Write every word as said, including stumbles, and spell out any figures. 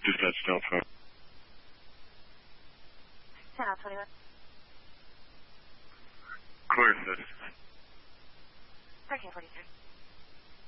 is that still phone? ten out twenty-one. Clear, sis. thirteen forty-three.